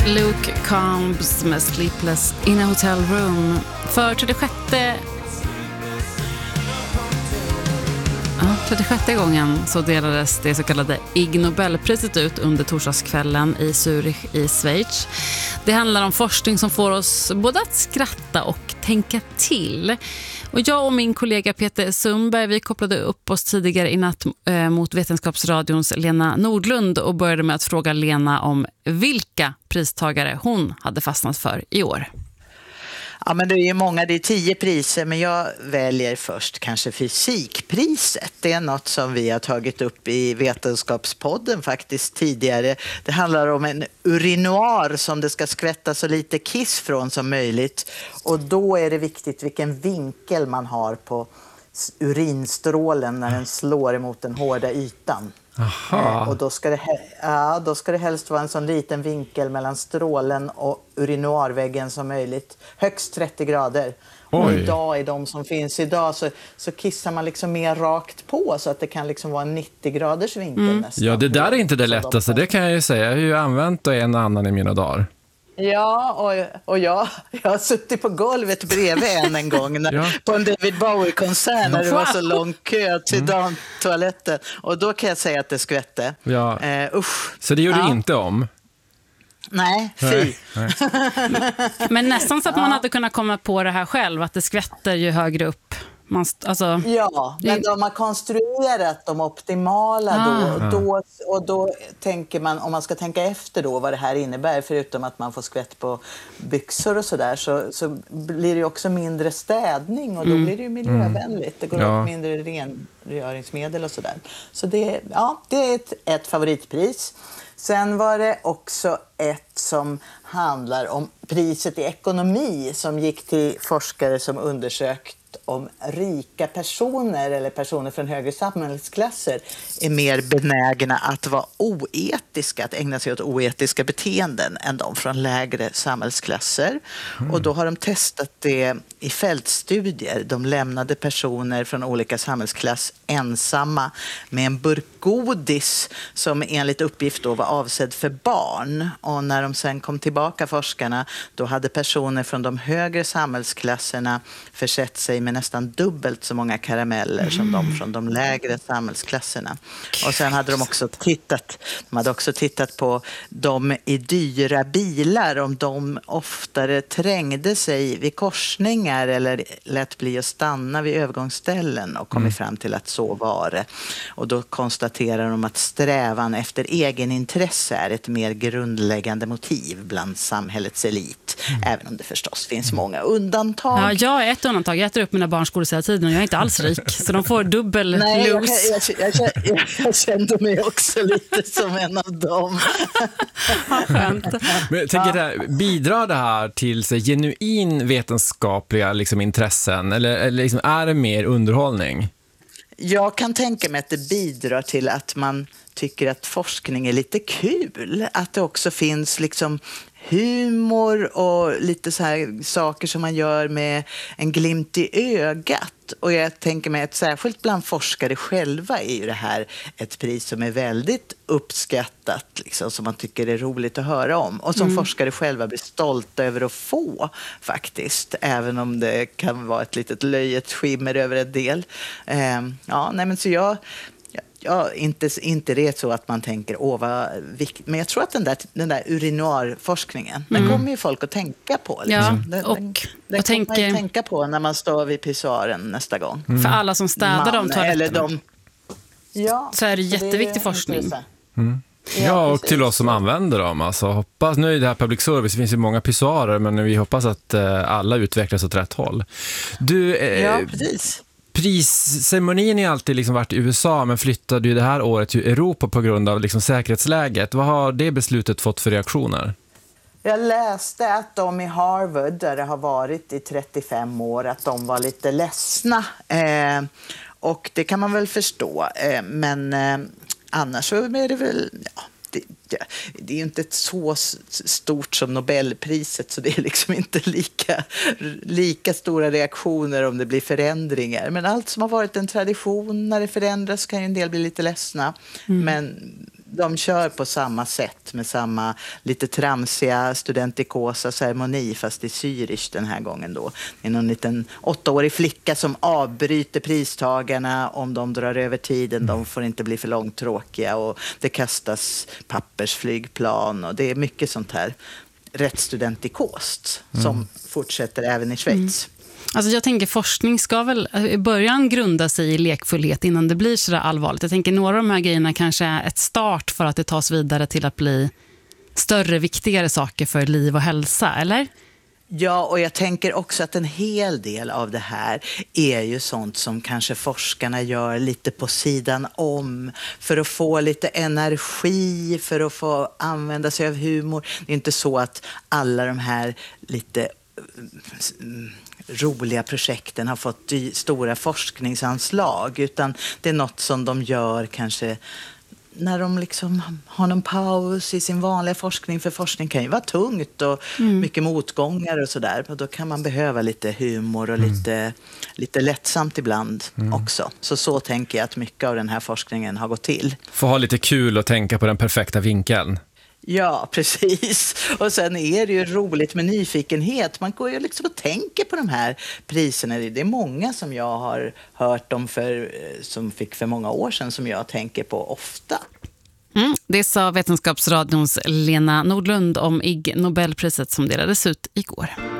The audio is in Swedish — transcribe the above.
Luke Combs med Sleepless in a Hotel Room. För 36:e gången så delades det så kallade Ig Nobelpriset ut under torsdagskvällen i Zürich i Schweiz. Det handlar om forskning som får oss både att skratta och tänka till. Och jag och min kollega Peter Sundberg, vi kopplade upp oss tidigare i natt mot Vetenskapsradions Lena Nordlund och började med att fråga Lena om vilka pristagare hon hade fastnat för i år. Ja, men det är ju många, det är 10 priser, men jag väljer först kanske fysikpriset. Det är något som vi har tagit upp i Vetenskapspodden faktiskt tidigare. Det handlar om en urinoar som det ska skvätta så lite kiss från som möjligt. Och då är det viktigt vilken vinkel man har på urinstrålen när den slår emot den hårda ytan. Och då ska det helst vara en sån liten vinkel mellan strålen och urinoarväggen som möjligt. Högst 30 grader. Och idag, i de som finns idag, så kissar man liksom mer rakt på så att det kan liksom vara en 90 graders vinkel nästan. Ja, det där är inte det lättaste, det kan jag ju säga. Jag har ju använt en annan i mina dagar. Ja, och jag har suttit på golvet bredvid en gång på en David Bowie-konsert när det var så lång kö till toaletten. Och då kan jag säga att det skvätte. Ja. Så det gjorde du inte om? Nej, fy. Nej. Men nästan så att man hade kunnat komma på det här själv, att det skvätter ju högre upp. Ja, men de har konstruerat de optimala då tänker man, om man ska tänka efter då vad det här innebär, förutom att man får skvätt på byxor och sådär, så blir det ju också mindre städning och då blir det ju miljövänligt. Det går åt mindre rengöringsmedel och sådär. Så det är ett favoritpris. Sen var det också ett som handlar om priset i ekonomi som gick till forskare som undersökt om rika personer eller personer från högre samhällsklasser är mer benägna att vara oetiska, att ägna sig åt oetiska beteenden än de från lägre samhällsklasser. Och då har de testat det i fältstudier. De lämnade personer från olika samhällsklass ensamma med en burk godis som enligt uppgift då var avsedd för barn. Och när de sen kom tillbaka, forskarna, då hade personer från de högre samhällsklasserna försett sig med nästan dubbelt så många karameller som de från de lägre samhällsklasserna. Och sen hade de också tittat på de i dyra bilar, om de oftare trängde sig vid korsningar eller lät bli att stanna vid övergångsställen, och kommit fram till att så var det. Och då konstaterar de att strävan efter egenintresse är ett mer grundläggande motiv bland samhällets elit, även om det förstås finns många undantag. Ja, jag är ett undantag. Jag äter upp mina barnskor hela tiden och jag är inte alls rik, så de får dubbel los. Jag kände mig också lite som en av dem. Skönt. Men jag tänker bidrar det här till så genuin vetenskapliga liksom, intressen eller liksom, är det mer underhållning? Jag kan tänka mig att det bidrar till att man tycker att forskning är lite kul. Att det också finns liksom humor och lite så här saker som man gör med en glimt i ögat. Och jag tänker mig att särskilt bland forskare själva är ju det här ett pris som är väldigt uppskattat, liksom, som man tycker är roligt att höra om. Och som forskare själva blir stolta över att få faktiskt, även om det kan vara ett litet löjets skimmer över en del. Ja, inte det är så att man tänker vad viktigt. Men jag tror att den där urinoarforskningen, den kommer ju folk att tänka på. Liksom. Den kommer man ju tänka på när man står vid pissoaren nästa gång. För alla som städar de toaletterna. Så är det jätteviktig forskning. Ja, och till oss som använder dem. Alltså, hoppas, nu är det här public service, det finns ju många pissoarer, men vi hoppas att alla utvecklas åt rätt håll. Precis. Prisceremonin har alltid liksom varit i USA, men flyttade ju det här året till Europa på grund av liksom säkerhetsläget. Vad har det beslutet fått för reaktioner? Jag läste att de i Harvard, där det har varit i 35 år, att de var lite ledsna. Och det kan man väl förstå. Men annars så är det väl... Det är ju inte så stort som Nobelpriset, så det är liksom inte lika stora reaktioner om det blir förändringar. Men allt som har varit en tradition, när det förändras kan ju en del bli lite ledsna. Men de kör på samma sätt med samma lite tramsiga studentikosa ceremoni, fast i Zürich den här gången då. Det är någon liten 8-årig flicka som avbryter pristagarna om de drar över tiden. De får inte bli för långtråkiga och det kastas pappersflygplan och det är mycket sånt här rätt studentikost som fortsätter även i Schweiz. Alltså jag tänker forskning ska väl i början grunda sig i lekfullhet innan det blir så där allvarligt. Jag tänker några av de här grejerna kanske är ett start för att det tas vidare till att bli större, viktigare saker för liv och hälsa, eller? Ja, och jag tänker också att en hel del av det här är ju sånt som kanske forskarna gör lite på sidan om för att få lite energi, för att få använda sig av humor. Det är inte så att alla de här lite roliga projekten har fått stora forskningsanslag, utan det är något som de gör kanske när de liksom har någon paus i sin vanliga forskning, för forskning kan ju vara tungt och mycket motgångar och sådär. Och då kan man behöva lite humor och lite lättsamt ibland också. Så tänker jag att mycket av den här forskningen har gått till. Få ha lite kul och tänka på den perfekta vinkeln. Ja, precis. Och sen är det ju roligt med nyfikenhet. Man går ju liksom och tänker på de här priserna. Det är många som jag har hört om som fick för många år sedan som jag tänker på ofta. Det sa Vetenskapsradions Lena Nordlund om Ig Nobelpriset som delades ut igår.